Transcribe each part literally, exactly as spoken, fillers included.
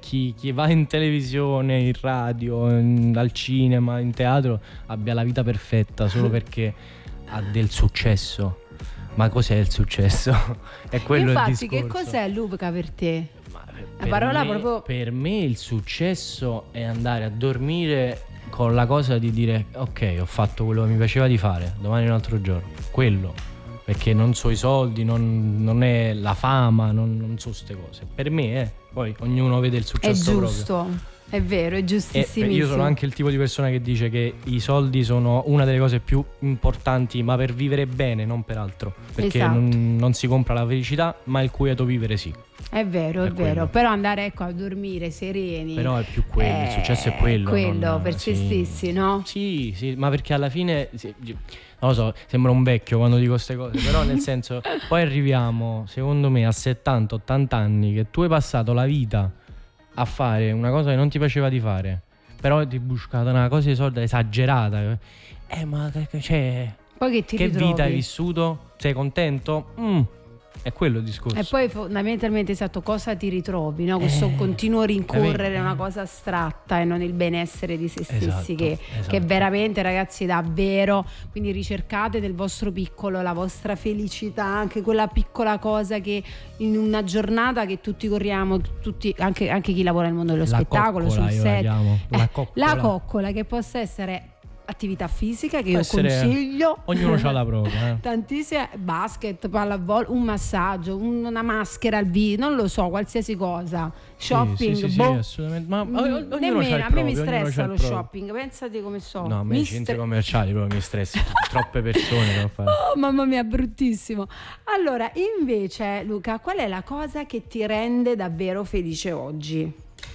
chi, chi va in televisione, in radio, in, al cinema, in teatro abbia la vita perfetta solo perché ha del successo. Ma cos'è il successo? È quello Infatti, il discorso. che cos'è Luca per te? Ma per, La parola me, proprio... per me il successo è andare a dormire con la cosa di dire ok, ho fatto quello che mi piaceva di fare, domani è un altro giorno. Quello. Perché non so i soldi, non, non è la fama, non, non so queste cose. Per me, eh, poi ognuno vede il successo è proprio. giusto. È vero, è giustissimo. Io sono anche il tipo di persona che dice che i soldi sono una delle cose più importanti, ma per vivere bene, non per altro. Perché esatto. non, non si compra la felicità, ma il quieto vivere sì. È vero, è, è vero. Però andare ecco a dormire sereni. Però è più quello, eh, il successo è quello. Quello non, per sì. se stessi, no? Sì, sì, ma perché alla fine, sì, non lo so, sembra un vecchio quando dico queste cose, però nel senso, poi arriviamo, secondo me, a settanta ottanta anni che tu hai passato la vita a fare una cosa che non ti piaceva di fare, però ti buscata una cosa di soldi esagerata. Eh, ma cioè, poi che ti che ritrovi? vita hai vissuto? Sei contento? Mm. È quello il discorso. E poi fondamentalmente esatto, cosa ti ritrovi, no? Questo eh, continuo rincorrere è una cosa astratta e non il benessere di se stessi, esatto, che, esatto. che veramente, ragazzi, davvero. Quindi ricercate del vostro piccolo la vostra felicità, anche quella piccola cosa che in una giornata che tutti corriamo, tutti, anche, anche chi lavora nel mondo dello la spettacolo, coccola, sul io set, la, chiamo. La, eh, coccola. la coccola, che possa essere attività fisica che può io essere, consiglio, ognuno ha la propria, eh. tantissime, basket, pallavolo, un massaggio, una maschera al viso, non lo so, qualsiasi cosa, shopping, sì, sì, sì, boh. sì, assolutamente. Ma ognuno nemmeno c'ha il a me proprio, mi stressa lo proprio. shopping, pensate come so. No, a me i centri stre- commerciali proprio mi stressa, troppe persone da fare. Oh mamma mia, bruttissimo. Allora, invece Luca, qual è la cosa che ti rende davvero felice oggi?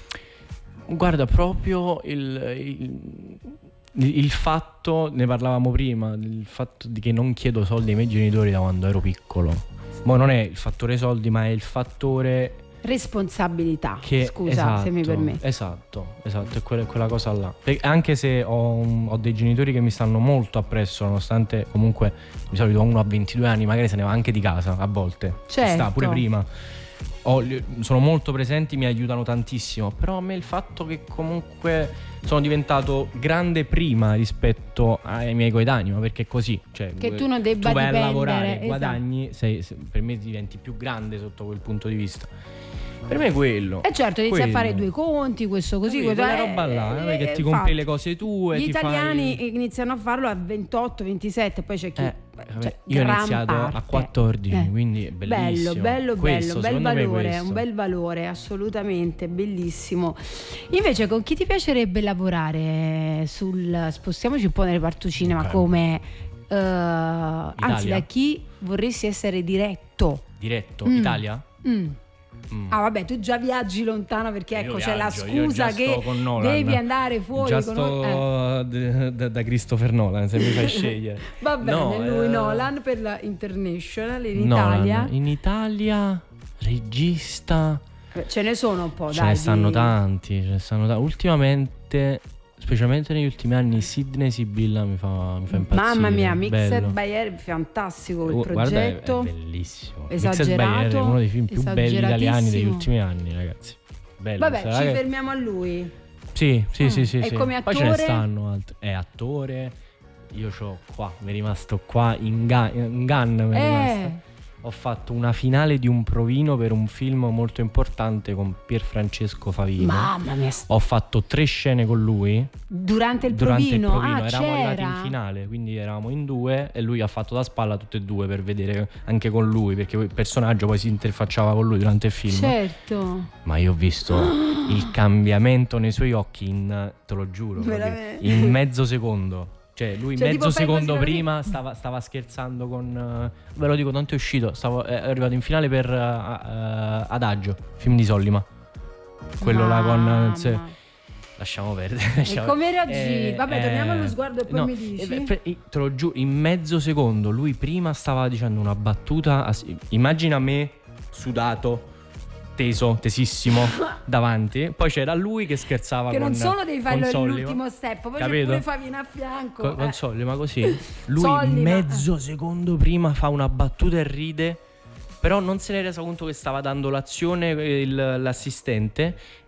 Guarda, proprio il, il Il fatto, ne parlavamo prima, il fatto di che non chiedo soldi ai miei genitori da quando ero piccolo. Ma non è il fattore soldi, ma è il fattore responsabilità, che, scusa, esatto, se mi permetti. Esatto, esatto, è quella, quella cosa là. Perché anche se ho, ho dei genitori che mi stanno molto appresso, nonostante comunque di solito uno a ventidue anni magari se ne va anche di casa a volte. Certo. Sta pure prima. Ho, sono molto presenti, mi aiutano tantissimo, però a me il fatto che comunque sono diventato grande prima rispetto ai miei coetanei, ma perché è così, cioè, che tu non debba tu vai dipendere, a lavorare, esatto. guadagni, sei, sei, per me diventi più grande sotto quel punto di vista. Per me è quello. E certo, inizi quello. a fare due conti, questo così, quella quella roba là, eh, che ti eh, compri le cose tue. Gli ti italiani fai... iniziano a farlo a ventotto ventisette, poi c'è chi Eh, cioè, io ho iniziato parte. a quattordici, eh. quindi è bellissimo. Bello, bello, questo, bello, un bel valore, questo. un bel valore, assolutamente, bellissimo. Invece con chi ti piacerebbe lavorare sul, spostiamoci un po' nel reparto cinema, okay. come uh, anzi da chi vorresti essere diretto? Diretto? Mm. Italia? Mm. Mm. Ah vabbè, tu già viaggi lontano perché ecco viaggio, c'è la scusa che devi andare fuori. Già con sto eh. da, da Christopher Nolan, se mi fai scegliere. Va bene, no, lui eh... Nolan per la International in Nolan. Italia. In Italia regista ce ne sono un po', ce dai. Ne stanno di... tanti, ce ne stanno tanti. Ultimamente, specialmente negli ultimi anni, Sidney Sibilla mi fa, mi fa impazzire. Mamma mia, Mixed bello. by Air, fantastico il oh, progetto. Guarda, è, è bellissimo. Esagerato. Mixed by Air è uno dei film più belli italiani degli ultimi anni, ragazzi. Bello, vabbè, ci che... fermiamo a lui. Sì, sì, mm. sì, sì. E sì. come attore? Poi ce ne stanno altri. È attore. Io c'ho qua, mi è rimasto qua in Gun, in gun mi è eh. rimasto. Ho fatto una finale di un provino per un film molto importante con Pierfrancesco Favino. Mamma mia. Ho fatto tre scene con lui. Durante il Durante provino? il provino. Ah, eravamo c'era. arrivati in finale, quindi eravamo in due e lui ha fatto da spalla tutte e due per vedere anche con lui, perché il personaggio poi si interfacciava con lui durante il film. Certo. Ma io ho visto il cambiamento nei suoi occhi in, te lo giuro, in mezzo secondo. Cioè lui cioè, mezzo secondo così, prima stava, stava scherzando con uh, ve lo dico, tanto è uscito, stavo, è arrivato in finale per uh, uh, Adagio, film di Sollima. Quello Mamma. là con se, lasciamo perdere. Lasciamo, e come reagì? Eh, Vabbè, eh, torniamo allo sguardo e poi no, mi dici. Eh, te lo giuro, in mezzo secondo lui prima stava dicendo una battuta, immagina me sudato, teso, tesissimo davanti, poi c'era lui che scherzava che con non solo devi fare Sollima, l'ultimo step, poi capito? c'è pure Favino a fianco con, eh. con Sollima così lui Sollima. mezzo secondo prima fa una battuta e ride, però non se ne è reso conto che stava dando l'azione il, l'assistente